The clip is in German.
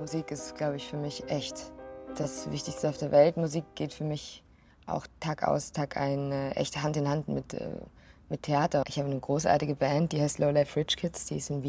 Musik ist, glaube ich, für mich echt das Wichtigste auf der Welt. Musik geht für mich auch Tag aus, Tag ein, echt Hand in Hand mit Theater. Ich habe eine großartige Band, die heißt Lowlife Rich Kids, die ist in Wien.